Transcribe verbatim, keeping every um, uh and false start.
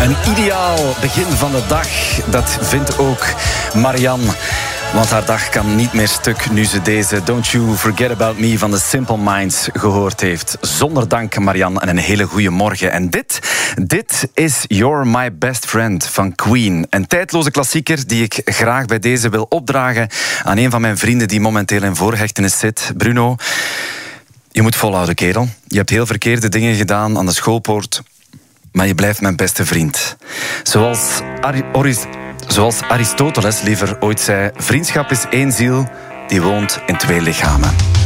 Een ideaal begin van de dag, dat vindt ook Marianne. Want haar dag kan niet meer stuk nu ze deze Don't You Forget About Me van de Simple Minds gehoord heeft. Zonder dank, Marianne, en een hele goede morgen. En dit, dit is You're My Best Friend van Queen. Een tijdloze klassieker die ik graag bij deze wil opdragen aan een van mijn vrienden die momenteel in voorhechtenis zit. Bruno, je moet volhouden, kerel. Je hebt heel verkeerde dingen gedaan aan de schoolpoort, maar je blijft mijn beste vriend. Zoals Ari- Oris... Zoals Aristoteles liever ooit zei, vriendschap is één ziel die woont in twee lichamen.